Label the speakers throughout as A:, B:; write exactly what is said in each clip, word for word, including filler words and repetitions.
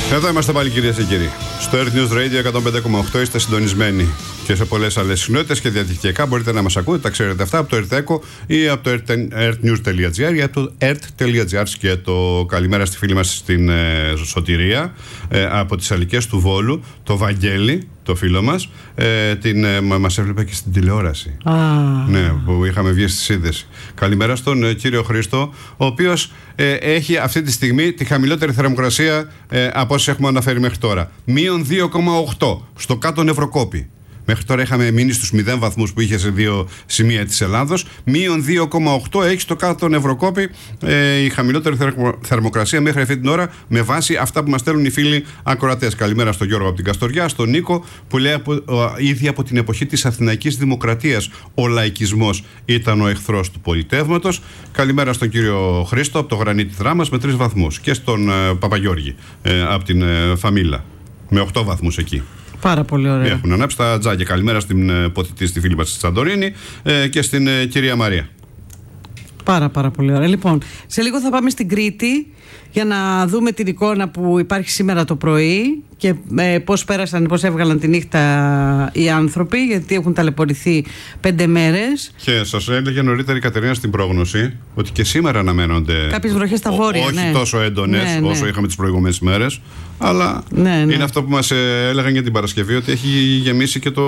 A: Εδώ είμαστε πάλι, κυρίες και κύριοι. Στο Earth News Radio εκατόν πέντε κόμμα οκτώ είστε συντονισμένοι. Και σε πολλές άλλες συχνότητες και διαδικτυακά μπορείτε να μας ακούτε, τα ξέρετε αυτά, από το Earth Echo ή από το earthnews.gr ή από το earth.gr. Και το καλημέρα στη φίλη μας στην ε, Σωτηρία, ε, από τις Αλικές του Βόλου, το Βαγγέλη, το φίλο μας, ε, την, ε, μας έβλεπε και στην τηλεόραση.
B: Ah.
A: Ναι, που είχαμε βγει στη σύνδεση. Καλημέρα στον ε, κύριο Χρήστο, ο οποίος ε, έχει αυτή τη στιγμή τη χαμηλότερη θερμοκρασία ε, από όσες έχουμε αναφέρει μέχρι τώρα. μείον δύο κόμμα οκτώ στο κάτω Νευροκόπη. Μέχρι τώρα είχαμε μείνει στους μηδέν βαθμούς που είχε σε δύο σημεία της Ελλάδος. μείον δύο κόμμα οκτώ έχει στο κάτω Νευροκόπη ε, η χαμηλότερη θερμοκρασία μέχρι αυτή την ώρα, με βάση αυτά που μας στέλνουν οι φίλοι ακροατές. Καλημέρα στον Γιώργο από την Καστοριά, στον Νίκο που λέει από, ο, ήδη από την εποχή της Αθηναϊκής Δημοκρατίας ο λαϊκισμός ήταν ο εχθρός του πολιτεύματος. Καλημέρα στον κύριο Χρήστο από το Γρανίτη Δράμας με τρεις βαθμούς. Και στον ε, Παπαγιώργη ε, από την ε, Φαμίλα με οκτώ βαθμούς εκεί.
B: Πάρα πολύ ωραία.
A: Έχουν ανάψει τα τζάκια. Καλημέρα στην ε, ποθητή, στη φίλη μας στη Σαντορίνη ε, και στην ε, κυρία Μαρία.
B: Πάρα πάρα πολύ ωραία. Λοιπόν, σε λίγο θα πάμε στην Κρήτη για να δούμε την εικόνα που υπάρχει σήμερα το πρωί και ε, πώς πέρασαν, πώς έβγαλαν τη νύχτα οι άνθρωποι, γιατί έχουν ταλαιπωρηθεί πέντε μέρες.
A: Και σας έλεγε νωρίτερα η Κατερίνα στην πρόγνωση ότι και σήμερα αναμένονται
B: κάποιες βροχές στα βόρεια.
A: Όχι
B: ναι.
A: τόσο έντονες
B: ναι,
A: όσο
B: ναι. είχαμε
A: είχαμε τις προηγούμενες μέρες, αλλά
B: ναι, ναι.
A: είναι αυτό που μας έλεγαν για την Παρασκευή, ότι έχει γεμίσει και το,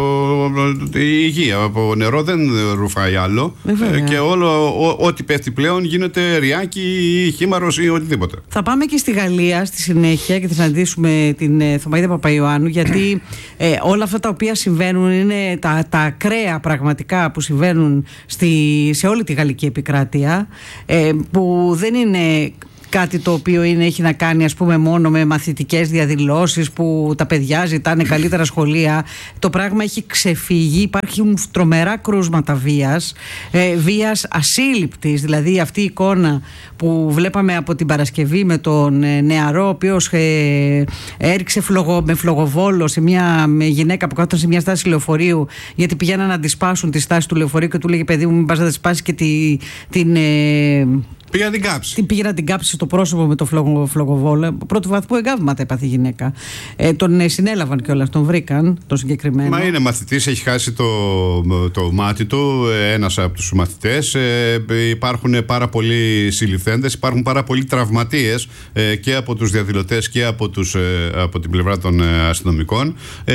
A: η υγεία. Από νερό δεν ρουφάει άλλο.
B: Ε,
A: και όλο, ό, ό,τι πέφτει πλέον γίνεται ριάκι ή χήμαρος ή οτιδήποτε.
B: Θα πάμε και στη Γαλλία στη συνέχεια και θα συναντήσουμε την ε, Θωμαΐδα Παπαϊωάννου, γιατί ε, όλα αυτά τα οποία συμβαίνουν είναι τα, τα ακραία πραγματικά που συμβαίνουν στη, σε όλη τη γαλλική επικράτεια, ε, που δεν είναι κάτι το οποίο είναι, έχει να κάνει ας πούμε μόνο με μαθητικές διαδηλώσεις που τα παιδιά ζητάνε καλύτερα σχολεία. Το πράγμα έχει ξεφύγει, υπάρχουν τρομερά κρούσματα βίας, ε, βίας ασύλληπτης. Δηλαδή αυτή η εικόνα που βλέπαμε από την Παρασκευή με τον ε, νεαρό ο οποίος ε, έριξε φλογο, με φλογοβόλο σε μια με γυναίκα που κάθονταν σε μια στάση λεωφορείου, γιατί πηγαίναν να αντισπάσουν τη στάση του λεωφορείου και του λέγε παιδί μου μην πας να αντισπάσεις και τη, την... Ε,
A: Πήγα την κάψη.
B: Πήγε να την κάψει στο πρόσωπο με το φλογο, φλογοβόλο. Πρώτου βαθμού εγκάβματα έπαθε η γυναίκα. Ε, τον ε, συνέλαβαν κιόλας, τον βρήκαν τον συγκεκριμένο.
A: Μα είναι μαθητής, έχει χάσει το, το μάτι του, ένας από τους μαθητές. Ε, υπάρχουν πάρα πολλοί συλληφθέντες, υπάρχουν πάρα πολλοί τραυματίες ε, και από τους διαδηλωτές και από, τους, ε, από την πλευρά των ε, αστυνομικών. Ε,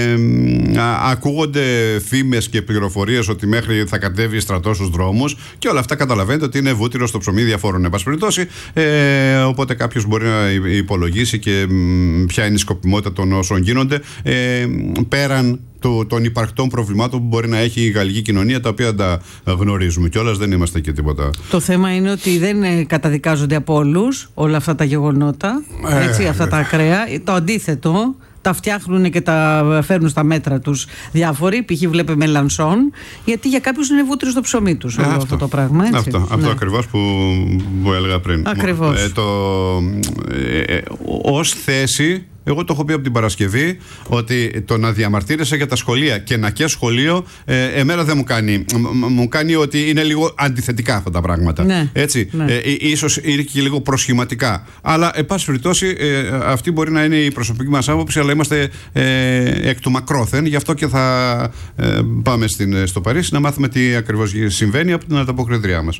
A: α, ακούγονται φήμες και πληροφορίες ότι μέχρι θα κατέβει στρατός στους δρόμους και όλα αυτά καταλαβαίνετε ότι είναι βούτυρο στο ψωμί διαφόρων εν πάση περιπτώσει, ε, οπότε κάποιος μπορεί να υπολογίσει και μ, ποια είναι η σκοπιμότητα των όσων γίνονται, ε, πέραν το, των υπαρκτών προβλημάτων που μπορεί να έχει η γαλλική κοινωνία, τα οποία τα γνωρίζουμε κιόλας, δεν είμαστε και τίποτα.
B: Το θέμα είναι ότι δεν καταδικάζονται από όλους όλα αυτά τα γεγονότα, έτσι, ε, αυτά τα ακραία. Το αντίθετο, τα φτιάχνουν και τα φέρνουν στα μέτρα τους διάφοροι. Π.χ. βλέπε Μελανσόν, γιατί για κάποιους είναι βούτυρο στο ψωμί τους όλο αυτό, αυτό το πράγμα. Έτσι.
A: Αυτό,
B: ναι.
A: αυτό ακριβώς που, που έλεγα πριν.
B: Ακριβώς.
A: Ε, το, ε, ε, ως θέση, εγώ το έχω πει από την Παρασκευή, ότι το να διαμαρτύρεσαι για τα σχολεία και να και σχολείο, ε, εμένα δεν μου κάνει. Μου κάνει ότι είναι λίγο αντιθετικά αυτά τα πράγματα.
B: Ναι,
A: έτσι.
B: Ναι.
A: Ε, ίσως είναι και λίγο προσχηματικά. Αλλά, εν πάση περιπτώσει, ε, αυτή μπορεί να είναι η προσωπική μας άποψη, αλλά είμαστε ε, εκ του μακρόθεν. Γι' αυτό και θα ε, πάμε στην, στο Παρίσι να μάθουμε τι ακριβώς συμβαίνει από την ανταποκριτριά μας.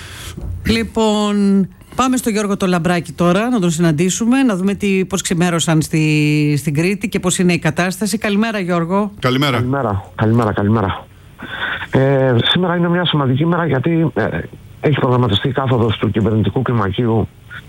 B: Λοιπόν, πάμε στο Γιώργο το Λαμπράκη τώρα, να τον συναντήσουμε, να δούμε τι, πώς ξημέρωσαν στη, στην Κρήτη και πώς είναι η κατάσταση. Καλημέρα Γιώργο.
A: Καλημέρα.
C: Καλημέρα, καλημέρα, καλημέρα. Ε, σήμερα είναι μια σημαντική μέρα, γιατί ε, έχει προγραμματιστεί η κάθοδος του κυβερνητικού κλιμακίου,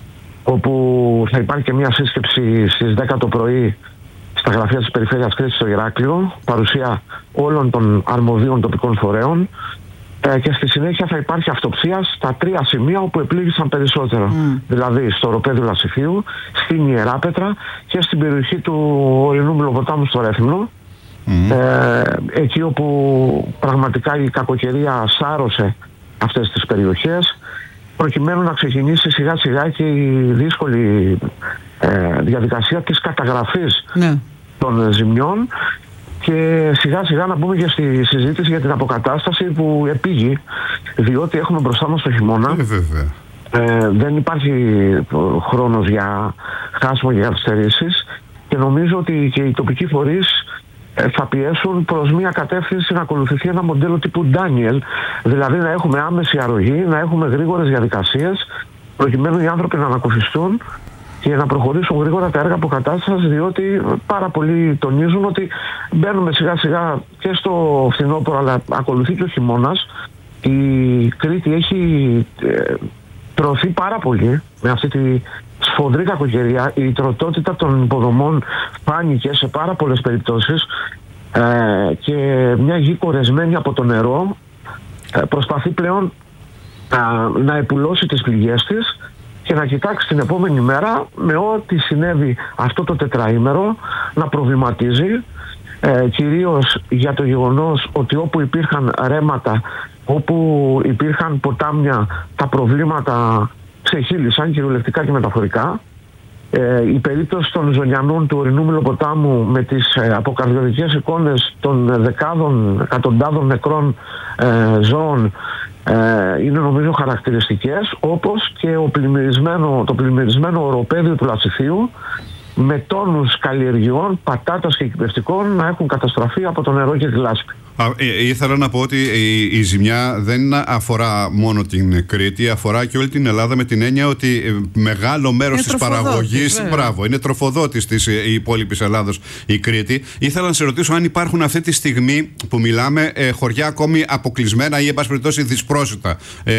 C: όπου θα υπάρχει και μια σύσκεψη στις δέκα το πρωί στα γραφεία της Περιφέρειας Κρήτης στο Ηράκλειο, παρουσία όλων των αρμοδίων τοπικών φορέων. Και στη συνέχεια θα υπάρχει αυτοψία στα τρία σημεία όπου επλήγησαν περισσότερο. Mm. Δηλαδή στο οροπέδιο Λασιφίου, στην Ιεράπετρα και στην περιοχή του ορεινού Μυλοποτάμου στο Ρέθυμνο. Mm. Ε, εκεί όπου πραγματικά η κακοκαιρία σάρωσε αυτές τις περιοχές, προκειμένου να ξεκινήσει σιγά σιγά και η δύσκολη ε, διαδικασία της καταγραφής mm. των ζημιών. Και σιγά σιγά να μπούμε και στη συζήτηση για την αποκατάσταση που επήγει, διότι έχουμε μπροστά μας το χειμώνα.
A: Ε, βέβαια.
C: Ε, δεν υπάρχει χρόνος για χάσιμο και καθυστερήσεις, και νομίζω ότι και οι τοπικοί φορείς θα πιέσουν προς μια κατεύθυνση να ακολουθηθεί ένα μοντέλο τύπου Daniel, δηλαδή να έχουμε άμεση αρρωγή, να έχουμε γρήγορες διαδικασίες, προκειμένου οι άνθρωποι να ανακουφιστούν και να προχωρήσουν γρήγορα τα έργα αποκατάστασης, διότι πάρα πολλοί τονίζουν ότι μπαίνουμε σιγά σιγά και στο φθινόπωρο, αλλά ακολουθεί και ο χειμώνας. Η Κρήτη έχει ε, τρωθεί πάρα πολύ με αυτή τη σφοδρή κακοκαιρία. Η τροτότητα των υποδομών φάνηκε σε πάρα πολλές περιπτώσεις, ε, και μια γη κορεσμένη από το νερό ε, προσπαθεί πλέον ε, να επουλώσει τις πληγές της και να κοιτάξει την επόμενη μέρα με ό,τι συνέβη αυτό το τετραήμερο να προβληματίζει, ε, κυρίως για το γεγονός ότι όπου υπήρχαν ρέματα, όπου υπήρχαν ποτάμια, τα προβλήματα ξεχύλισαν κυριολεκτικά και μεταφορικά. Ε, η περίπτωση των Ζωνιανών του ορεινού Μελοποτάμου με τις ε, αποκαρδιωτικές εικόνες των δεκάδων, εκατοντάδων νεκρών ε, ζώων ε, είναι νομίζω χαρακτηριστικές, όπως και ο πλημμυρισμένο, το πλημμυρισμένο οροπέδιο του Λαψιθίου με τόνους καλλιεργειών, πατάτας και εκπαιδευτικών να έχουν καταστραφεί από το νερό και τη λάσπη.
A: Α, ε, ήθελα να πω ότι η, η ζημιά δεν αφορά μόνο την Κρήτη, αφορά και όλη την Ελλάδα, με την έννοια ότι μεγάλο μέρος της παραγωγής, μπράβο, είναι τροφοδότης της υπόλοιπης Ελλάδος η Κρήτη. Ήθελα να σε ρωτήσω αν υπάρχουν αυτή τη στιγμή που μιλάμε ε, χωριά ακόμη αποκλεισμένα ή εν πάση περιπτώσει δυσπρόσιτα.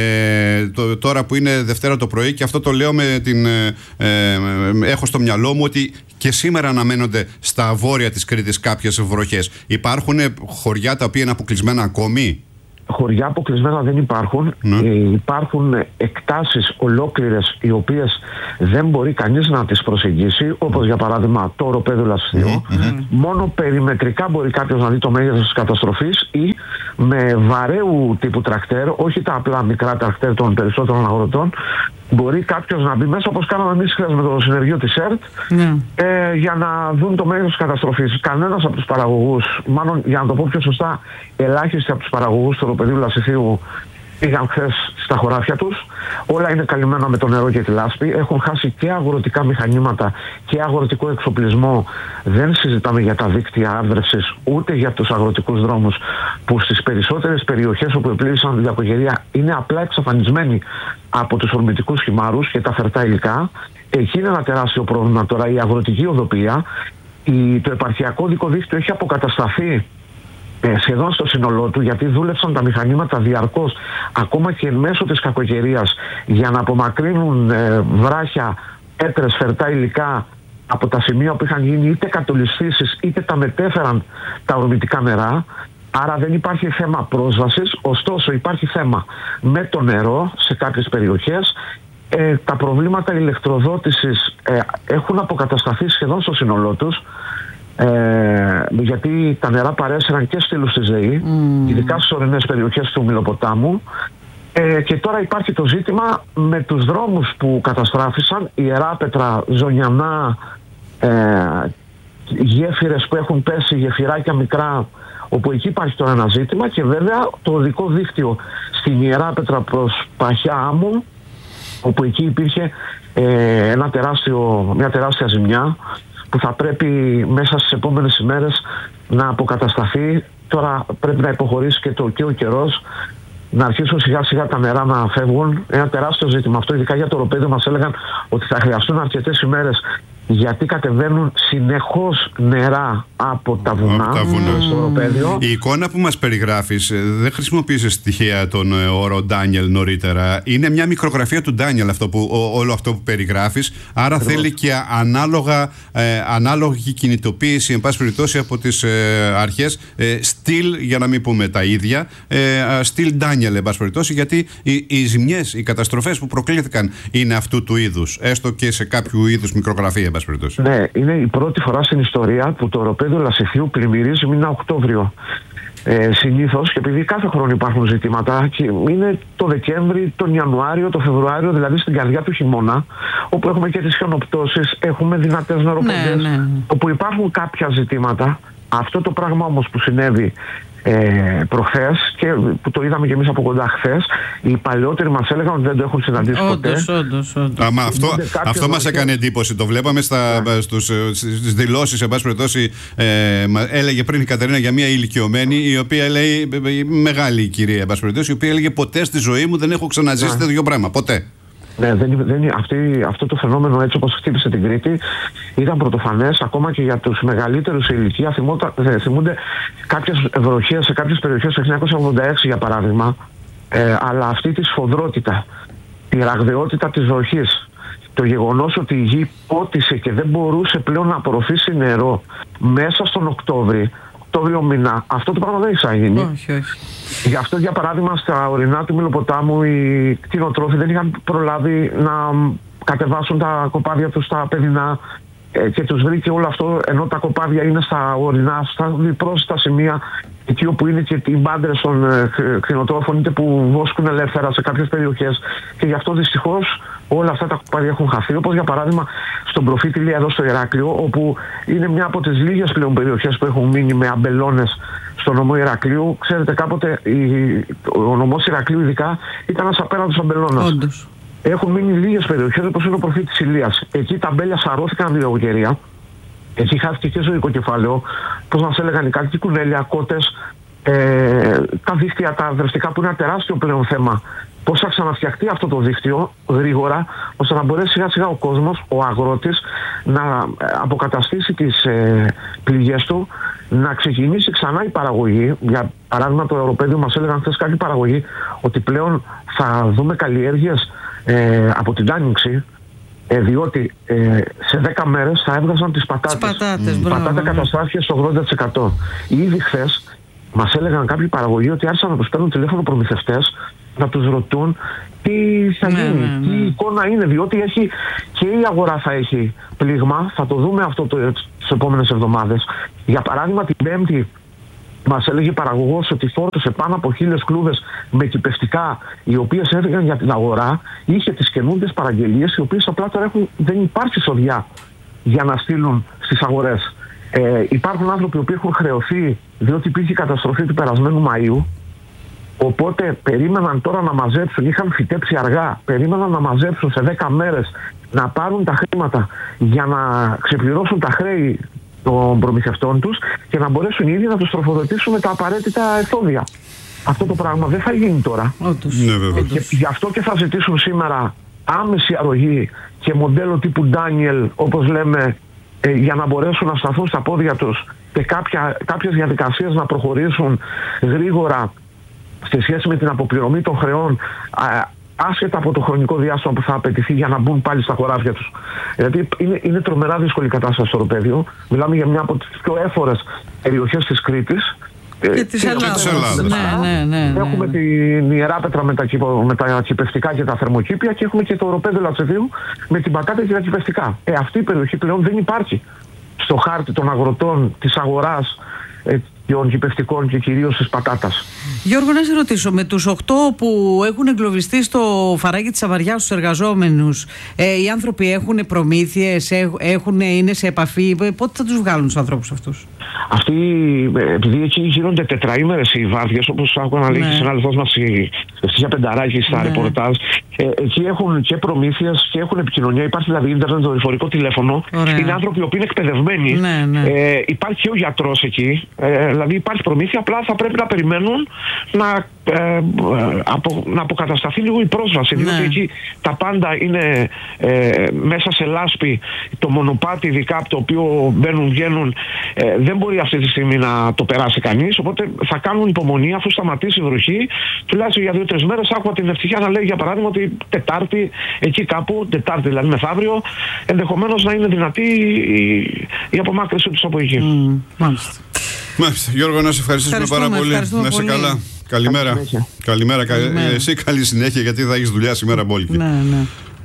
A: Ε, το, τώρα που είναι Δευτέρα το πρωί, και αυτό το λέω με την. Ε, ε, έχω στο μυαλό μου ότι και σήμερα αναμένονται στα βόρεια της Κρήτης κάποιες βροχές. Υπάρχουν χωριά τα οποία είναι αποκλεισμένα ακόμη?
C: Χωριά αποκλεισμένα δεν υπάρχουν. Ναι. Ε, υπάρχουν εκτάσεις ολόκληρες οι οποίες δεν μπορεί κανείς να τις προσεγγίσει, όπως για παράδειγμα το οροπέδιο Λαψιθίου. Mm-hmm. Μόνο περιμετρικά μπορεί κάποιος να δει το μέγεθος της καταστροφής, ή με βαρέου τύπου τρακτέρ, όχι τα απλά μικρά τρακτέρ των περισσότερων αγροτών, μπορεί κάποιος να μπει μέσα, όπως κάναμε εμείς χθες με το συνεργείο της ΕΡΤ, mm. ε, για να δουν το μέγεθος της καταστροφής. Κανένας από τους παραγωγούς, μάλλον για να το πω πιο σωστά, ελάχιστοι από τους παραγωγούς του οροπεδίου Λαψιθίου πήγαν χθες στα χωράφια τους. Όλα είναι καλυμμένα με το νερό και τη λάσπη. Έχουν χάσει και αγροτικά μηχανήματα και αγροτικό εξοπλισμό. Δεν συζητάμε για τα δίκτυα άρδρευσης, ούτε για τους αγροτικούς δρόμους, που στις περισσότερες περιοχές όπου επλήγησαν την κακοκαιρία είναι απλά εξαφανισμένοι από τους ορμητικούς χυμάρους και τα φερτά υλικά. Εκεί είναι ένα τεράστιο πρόβλημα τώρα. Η αγροτική οδοποιία, η, το επαρχιακό δικό δίκτυο έχει αποκατασταθεί Ε, σχεδόν στο σύνολό του, γιατί δούλεψαν τα μηχανήματα διαρκώς, ακόμα και μέσω της κακοκαιρίας, για να απομακρύνουν ε, βράχια, πέτρες, φερτά υλικά από τα σημεία που είχαν γίνει είτε κατολισθήσεις είτε τα μετέφεραν τα ορμητικά νερά. Άρα δεν υπάρχει θέμα πρόσβασης, ωστόσο υπάρχει θέμα με το νερό σε κάποιες περιοχές. Ε, τα προβλήματα ηλεκτροδότησης ε, έχουν αποκατασταθεί σχεδόν στο σύνολό τους. Ε, γιατί τα νερά παρέσυραν και στήλους στη ΔΕΗ, mm. ειδικά στις ορεινές περιοχές του Μηλοποτάμου, ε, και τώρα υπάρχει το ζήτημα με τους δρόμους που καταστράφησαν, Ιεράπετρα, Ζωνιανά, ε, γέφυρες που έχουν πέσει, γεφυράκια μικρά, όπου εκεί υπάρχει τώρα ένα ζήτημα, και βέβαια το οδικό δίκτυο στην Ιεράπετρα προς Παχιά Άμμου, όπου εκεί υπήρχε ε, ένα τεράστιο, μια τεράστια ζημιά που θα πρέπει μέσα στις επόμενες ημέρες να αποκατασταθεί. Τώρα πρέπει να υποχωρήσει και, το, και ο καιρός, να αρχίσουν σιγά σιγά τα νερά να φεύγουν. Ένα τεράστιο ζήτημα αυτό, ειδικά για το οροπέδιο μας έλεγαν ότι θα χρειαστούν αρκετές ημέρες, γιατί κατεβαίνουν συνεχώς νερά από τα βουνά,
A: τα βουνά.
C: στο οροπέδιο.
A: Η εικόνα που μας περιγράφεις, δεν χρησιμοποίησες τυχαία τον όρο Ντάνιελ νωρίτερα. Είναι μια μικρογραφία του Ντάνιελ αυτό που, ό, όλο αυτό που περιγράφεις. Άρα Ακριβώς. θέλει και ανάλογα, ε, ανάλογη κινητοποίηση, εν πάση περιπτώσει, από τις ε, αρχές. Ε, στυλ, για να μην πούμε τα ίδια, ε, στυλ Ντάνιελ, εν πάση περιπτώσει, γιατί οι, οι ζημιές, οι καταστροφές που προκλήθηκαν είναι αυτού του είδους, έστω και σε κάποιο είδους μικρογραφία.
C: Ναι, είναι η πρώτη φορά στην ιστορία που το οροπέδιο Λαψιθίου πλημμυρίζει μήνα Οκτώβριο. Ε, συνήθως, και επειδή κάθε χρόνο υπάρχουν ζητήματα, και είναι το Δεκέμβρη, τον Ιανουάριο, τον Φεβρουάριο, δηλαδή στην καρδιά του χειμώνα, όπου έχουμε και τις χιονοπτώσεις, έχουμε δυνατές νεροποντές, ναι, ναι. όπου υπάρχουν κάποια ζητήματα. Αυτό το πράγμα όμως που συνέβη Ε, προχθές, και που το είδαμε και εμείς από κοντά χθες, οι παλαιότεροι μας έλεγαν ότι δεν το έχουν συναντήσει
B: όντως,
C: ποτέ.
B: Όντως, όντως.
A: Άμα αυτό αυτό μας έκανε εντύπωση. Το βλέπαμε στα, yeah. στους, στις δηλώσεις, εν πάση περιπτώσει, ε, έλεγε πριν η Κατερίνα για μια ηλικιωμένη, η οποία λέει, μεγάλη κυρία, εν πάση περιπτώσει, η οποία έλεγε ποτέ στη ζωή μου δεν έχω ξαναζήσει yeah. τέτοιο πράγμα. Ποτέ.
C: Ναι, δεν, δεν, αυτή, αυτό το φαινόμενο, έτσι όπως χτύπησε την Κρήτη, ήταν πρωτοφανές ακόμα και για τους μεγαλύτερους σε ηλικία. Θυμότα, θυμούνται κάποιες βροχές σε κάποιες περιοχές το χίλια εννιακόσια ογδόντα έξι για παράδειγμα, ε, αλλά αυτή τη σφοδρότητα, τη ραγδαιότητα της βροχής, το γεγονός ότι η γη πότισε και δεν μπορούσε πλέον να απορροφήσει νερό μέσα στον Οκτώβρη, Οκτώβριο μήνα, αυτό το πράγμα δεν έχει ξαναγίνει.
B: Όχι, όχι.
C: Γι' αυτό, για παράδειγμα, στα ορεινά του Μηλοποτάμου οι κτηνοτρόφοι δεν είχαν προλάβει να κατεβάσουν τα κοπάδια τους στα παιδινά, ε, και τους βρήκε όλο αυτό, ενώ τα κοπάδια είναι στα ορεινά, στα διπρόσιτα σημεία, εκεί όπου είναι και οι μπάντρες των ε, κτηνοτρόφων, είτε που βόσκουν ελεύθερα σε κάποιες περιοχές, και γι' αυτό δυστυχώς όλα αυτά τα κοπάδια έχουν χαθεί. Όπως για παράδειγμα στον προφήτη Λία εδώ στο Ηράκλειο, όπου είναι μια από τις λίγες πλέον περιοχές που έχουν μείνει με αμπελώνες στο νομό Ηρακλείου. Ξέρετε, κάποτε η, ο νομός Ηρακλείου ειδικά ήταν ένας απέραντος αμπελώνας.
B: Όντως.
C: Έχουν μείνει λίγες περιοχές όπως είναι ο προφήτης Ηλίας. Εκεί τα αμπέλια σαρώθηκαν από την κακοκαιρία. Εκεί χάθηκε και ζωικό κεφάλαιο. Πώς μας έλεγαν οι κάτοικοι, κουνέλια, κότες, ε, τα δίκτυα, τα δραστικά που είναι ένα τεράστιο πλέον θέμα. Πώς θα ξαναφτιαχτεί αυτό το δίκτυο γρήγορα, ώστε να μπορέσει σιγά σιγά ο κόσμος, ο αγρότης, να αποκαταστήσει τις ε, πληγές του, να ξεκινήσει ξανά η παραγωγή. Για παράδειγμα, το Ευρωπαίδιο μας έλεγαν χθες κάποιοι παραγωγοί ότι πλέον θα δούμε καλλιέργειες ε, από την Άνοιξη, ε, διότι ε, σε δέκα μέρες θα έβγαζαν τις πατάτες.
B: πατάτες,
C: mm. πατάτα καταστράφηκε στο ογδόντα τοις εκατό. Ήδη χθες μας έλεγαν κάποιοι παραγωγοί ότι άρχισαν να τους παίρνουν τηλέφωνο προμηθευτές, να τους ρωτούν τι θα γίνει, ναι, ναι, ναι. τι εικόνα είναι, διότι έχει, και η αγορά θα έχει πλήγμα. Θα το δούμε αυτό το, τις επόμενες εβδομάδες. Για παράδειγμα, την Πέμπτη μας έλεγε παραγωγός ότι φόρτωσε πάνω από χίλιες κλούβες με κυπευτικά, οι οποίες έφυγαν για την αγορά. Είχε τις καινούργιες παραγγελίες, οι οποίες απλά τώρα έχουν, δεν υπάρχει σοδιά για να στείλουν στις αγορές. Ε, υπάρχουν άνθρωποι που έχουν χρεωθεί διότι υπήρχε καταστροφή του περασμένου Μαΐου. Οπότε περίμεναν τώρα να μαζέψουν, είχαν φυτέψει αργά, περίμεναν να μαζέψουν σε δέκα μέρες, να πάρουν τα χρήματα για να ξεπληρώσουν τα χρέη των προμηθευτών τους και να μπορέσουν ήδη να τους τροφοδοτήσουν με τα απαραίτητα εφόδια. Αυτό το πράγμα δεν θα γίνει τώρα.
B: Όντως.
A: Ναι, βέβαια.
C: Και γι' αυτό και θα ζητήσουν σήμερα άμεση αρρωγή και μοντέλο τύπου Ντάνιελ, όπως λέμε, ε, για να μπορέσουν να σταθούν στα πόδια τους και κάποια, κάποιες διαδικασίες να προχωρήσουν γρήγορα στη σχέση με την αποπληρωμή των χρεών, α, άσχετα από το χρονικό διάστημα που θα απαιτηθεί για να μπουν πάλι στα χωράφια τους. Γιατί είναι, είναι τρομερά δύσκολη κατάσταση στο Οροπέδιο. Μιλάμε για μια από τις πιο έφορες περιοχές της Κρήτης.
B: Και της Ελλάδας. Ναι, ναι, ναι, ναι.
C: Έχουμε την Ιεράπετρα με τα, κυπο, με τα κυπευτικά και τα θερμοκήπια, και έχουμε και το Οροπέδιο Λατσεδίου με την πατάτα και τα κυπευτικά. Ε, αυτή η περιοχή πλέον δεν υπάρχει στο χάρτη των αγροτών, της αγοράς, ε, των κυπευτικών και κυρίως της πατάτας.
B: Γιώργο, να σε ρωτήσω, με τους οκτώ που έχουν εγκλωβιστεί στο φαράγγι της Αβαριάς στους εργαζόμενους, ε, οι άνθρωποι έχουν προμήθειες, έχουν, είναι σε επαφή, πότε θα τους βγάλουν τους ανθρώπους αυτούς?
C: Αυτοί, επειδή εκεί γίνονται τετραήμερες οι βάρδιες, όπως άκουγα να λέει και συνάδελφός μας η Ευτυχία Πενταράκη στα ναι. ρεπορτάζ, ε, εκεί έχουν και προμήθειες και έχουν επικοινωνία. Υπάρχει δηλαδή ίντερνετ, δορυφορικό τηλέφωνο. Ωραία. Είναι άνθρωποι που είναι εκπαιδευμένοι. Ναι, ναι. Ε, υπάρχει και ο γιατρός εκεί. Ε, δηλαδή υπάρχει προμήθεια, απλά θα πρέπει να περιμένουν να, ε, απο, να αποκατασταθεί λίγο η πρόσβαση. Ναι. Διότι εκεί τα πάντα είναι ε, μέσα σε λάσπη. Το μονοπάτι, ειδικά από το οποίο μπαίνουν, βγαίνουν, ε, δεν μπορεί αυτή τη στιγμή να το περάσει κανείς. Οπότε θα κάνουν υπομονή αφού σταματήσει η βροχή, τουλάχιστον για δύο-τρεις μέρες. Άκουγα την Ευτυχία να λέει για παράδειγμα ότι Τετάρτη, εκεί κάπου, Τετάρτη δηλαδή μεθαύριο, ενδεχομένως να είναι δυνατή η, η απομάκρυνση τους από εκεί.
B: Mm, μάλιστα.
A: Μάλιστα. Γιώργο, να σε ευχαριστήσουμε πάρα πολύ. Να είσαι καλά. Καλημέρα. Καλημέρα. Καλημέρα. Εσύ καλή συνέχεια, γιατί θα έχεις δουλειά σήμερα μπόλικη.
B: Ναι, ναι.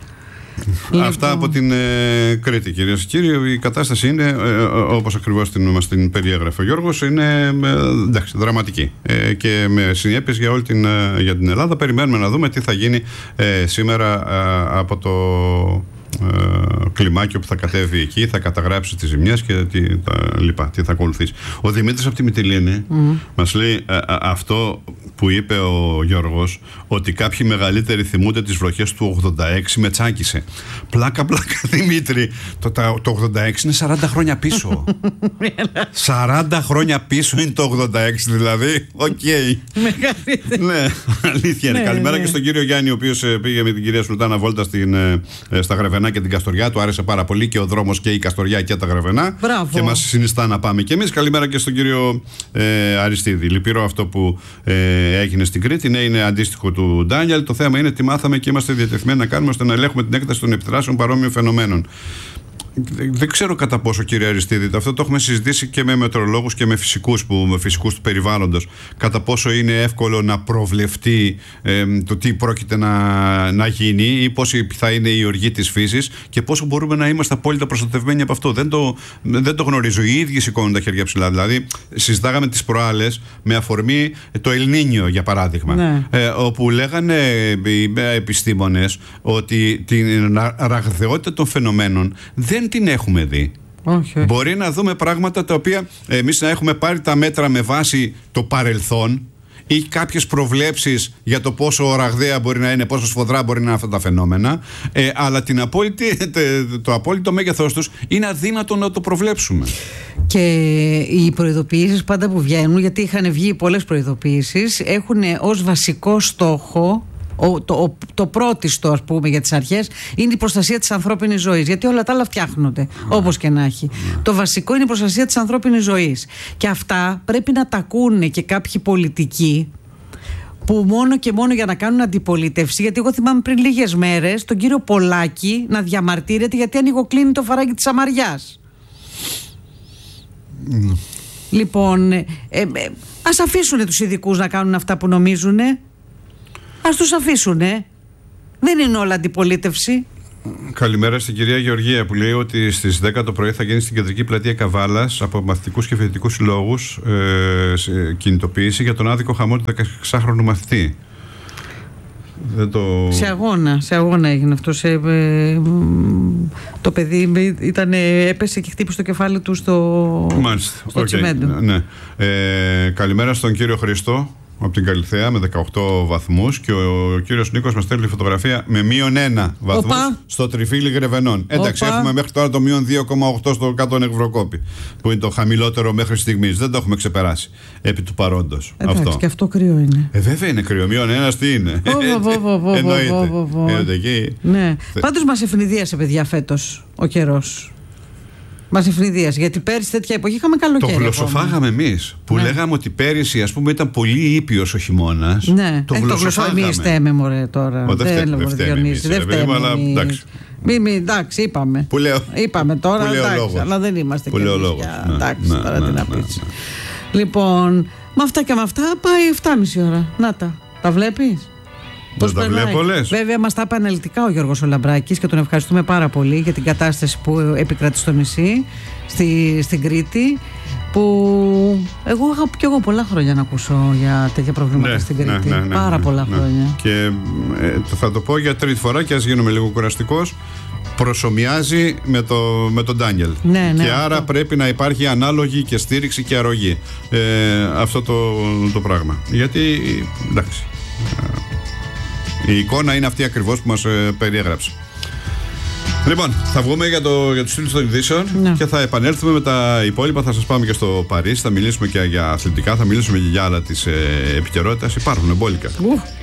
A: Αυτά λοιπόν από την ε, Κρήτη, κυρίες και κύριοι. Η κατάσταση είναι, ε, όπως ακριβώς την, μας την περιέγραφε ο Γιώργος, είναι ε, εντάξει, δραματική ε, και με συνέπειες για όλη την, ε, για την Ελλάδα. Περιμένουμε να δούμε τι θα γίνει ε, σήμερα ε, από το ε, κλιμάκιο που θα κατέβει εκεί, θα καταγράψει τις ζημιές και τι, τα λοιπά, τι θα ακολουθήσει. Ο Δημήτρης από τη Μυτιλήνη mm. μας λέει α, α, αυτό που είπε ο Γιώργος, ότι κάποιοι μεγαλύτεροι θυμούνται τις βροχές του ογδόντα έξι, με τσάκισε. Πλάκα, πλάκα, Δημήτρη. Το, το, το ογδόντα έξι είναι σαράντα χρόνια πίσω. σαράντα χρόνια πίσω είναι το ογδόντα έξι, δηλαδή. Οκ. Okay. Ναι, αλήθεια είναι. Καλημέρα και στον κύριο Γιάννη, ο οποίος πήγε με την κυρία Σουλτάνα βόλτα στην, στα Γρεβενά και την Καστοριά. Του άρεσε πάρα πολύ και ο δρόμος και η Καστοριά και τα Γρεβενά. Μπράβο. Και μας συνιστά να πάμε κι εμείς. Καλημέρα και στον κύριο ε, Αριστίδη. Λυπηρό αυτό που ε, έγινε στην Κρήτη. Ναι, είναι αντίστοιχο του Ντάνιελ. Το θέμα είναι τι μάθαμε και είμαστε διατεθειμένοι να κάνουμε ώστε να ελέγχουμε την έκταση των επιδράσεων παρόμοιων φαινομένων. Δεν ξέρω κατά πόσο, κύριε Αριστίδη, αυτό το έχουμε συζητήσει και με μετεωρολόγους και με φυσικούς, που, με φυσικούς του περιβάλλοντος. Κατά πόσο είναι εύκολο να προβλεφτεί ε, το τι πρόκειται να, να γίνει ή πόση θα είναι η οργή της φύσης και πόσο μπορούμε να είμαστε απόλυτα προστατευμένοι από αυτό. Δεν το, δεν το γνωρίζω. Οι ίδιοι σηκώνουν τα χέρια ψηλά. Δηλαδή, συζητάγαμε τις προάλλες με αφορμή το Ελνίνιο, για παράδειγμα. Ναι. Ε, όπου λέγανε οι επιστήμονες ότι την ραγδαιότητα των φαινομένων δεν δεν την έχουμε δει. Okay. Μπορεί να δούμε πράγματα τα οποία εμείς να έχουμε πάρει τα μέτρα με βάση το παρελθόν ή κάποιες προβλέψεις για το πόσο ραγδαία μπορεί να είναι, πόσο σφοδρά μπορεί να είναι αυτά τα φαινόμενα, ε, αλλά την απόλυτη, το απόλυτο μέγεθός τους είναι αδύνατο να το προβλέψουμε.
B: Και οι προειδοποιήσεις πάντα που βγαίνουν, γιατί είχαν βγει πολλές προειδοποιήσεις, έχουν ως βασικό στόχο, Ο, το, το πρώτιστο, ας πούμε, για τις αρχές είναι η προστασία της ανθρώπινης ζωής. Γιατί όλα τα άλλα φτιάχνονται, mm. όπως και να έχει. Mm. Το βασικό είναι η προστασία της ανθρώπινης ζωής. Και αυτά πρέπει να τα ακούνε και κάποιοι πολιτικοί που μόνο και μόνο για να κάνουν αντιπολίτευση. Γιατί εγώ θυμάμαι πριν λίγες μέρες τον κύριο Πολάκη να διαμαρτύρεται γιατί ανοιγοκλίνει το φαράγγι της Σαμαριάς. Mm. Λοιπόν, ε, ε, ας αφήσουν τους ειδικούς να κάνουν αυτά που νομίζουν. Ας τους αφήσουνε. Δεν είναι όλα αντιπολίτευση.
A: Καλημέρα στην κυρία Γεωργία που λέει ότι στις δέκα το πρωί θα γίνει στην κεντρική πλατεία Καβάλας από μαθητικούς και φοιτητικούς συλλόγους ε, κινητοποίηση για τον άδικο χαμό του δεκαεξάχρονου μαθητή. Δεν το...
B: Σε αγώνα, σε αγώνα έγινε αυτό. Σε, ε, το παιδί ήταν, έπεσε και χτύπησε το κεφάλι του στο, στο okay. τσιμέντο.
A: Ναι. Ε, καλημέρα στον κύριο Χριστό από την Καλιθέα με δεκαοκτώ βαθμούς και ο, ο κύριος Νίκος μας στέλνει φωτογραφία με μείον ένα βαθμούς στο Τριφύλι Γρεβενών. Εντάξει, Οπα. Έχουμε μέχρι τώρα το μείον δύο κόμμα οκτώ στο κάτω Νεκβροκόπη, που είναι το χαμηλότερο μέχρι στιγμής. Δεν το έχουμε ξεπεράσει επί του παρόντος.
B: Εντάξει, αυτό. Και αυτό κρύο είναι.
A: Ε, βέβαια είναι κρύο. Μείον ένα τι είναι. Εννοείται.
B: Ναι. Πάντως μας ευνηδίασε, παιδιά, φέτος ο καιρός. Μας ευνηδίασε, γιατί πέρυσι τέτοια εποχή είχαμε καλοκαίρι.
A: Το γλωσσοφάγαμε εμείς. Που ναι. λέγαμε ότι πέρυσι, ας πούμε, ήταν πολύ ήπιος ο χειμώνας.
B: Ναι, το γλωσσοφάγαμε. Εμείς φταίμε, μωρέ, τώρα.
A: Ο, δεν φταίμε, Διονύση. Δεν φταίμε, αλλά εντάξει.
B: Μη, μη, εντάξει, είπαμε.
A: Που λέω,
B: είπαμε τώρα,
A: που
B: εντάξει, αλλά δεν είμαστε
A: που
B: και
A: εμείς.
B: Ναι, εντάξει, ναι, τώρα ναι, τι να ναι, πεις. Ναι, ναι. Λοιπόν, με αυτά και με αυτά πάει εφτά και μισή ώρα. Να τα, τα βλέπεις.
A: Δεν τα βλέπω, λες.
B: Βέβαια, μας τα είπε αναλυτικά ο Γιώργος Λαμπράκης και τον ευχαριστούμε πάρα πολύ για την κατάσταση που επικρατεί στο νησί, στη, στην Κρήτη. Που εγώ είχα και εγώ πολλά χρόνια να ακούσω για τέτοια προβλήματα, ναι, στην Κρήτη. Ναι, ναι, ναι, πάρα ναι, πολλά ναι, χρόνια.
A: Ναι. Και ε, θα το πω για τρίτη φορά και ας γίνομαι λίγο κουραστικός. Προσομοιάζει με, το, με τον Ντάνιελ.
B: Ναι, ναι,
A: και άρα αυτό. Πρέπει να υπάρχει ανάλογη και στήριξη και αρρωγή. Ε, αυτό το, το πράγμα. Γιατί εντάξει. Η εικόνα είναι αυτή ακριβώς που μας ε, περιέγραψε. Λοιπόν, θα βγούμε για, το, για τους φίλους των ειδήσεων ναι. και θα επανέλθουμε με τα υπόλοιπα. Θα σας πάμε και στο Παρίσι, θα μιλήσουμε και για αθλητικά, θα μιλήσουμε και για άλλα της ε, επικαιρότητας. Υπάρχουν μπόλικα. Uh.